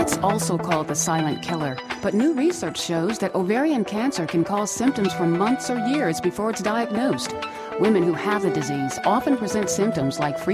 It's also called the silent killer, but new research shows that ovarian cancer can cause symptoms for months or years before it's diagnosed. Women who have the disease often present symptoms like frequent